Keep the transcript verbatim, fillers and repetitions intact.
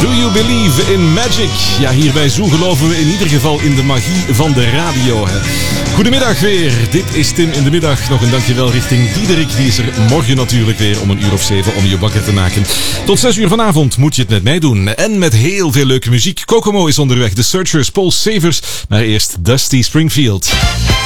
Do you believe in magic? Ja, hier bij Zoo geloven we in ieder geval in de magie van de radio. Hè. Goedemiddag weer. Dit is Tim in de middag. Nog een dankjewel richting Diederik. Die is er morgen natuurlijk weer om een uur of zeven om je wakker te maken. Tot zes uur vanavond moet je het met mij doen. En met heel veel leuke muziek. Kokomo is onderweg. The Searchers, Paul Savers. Maar eerst Dusty Springfield.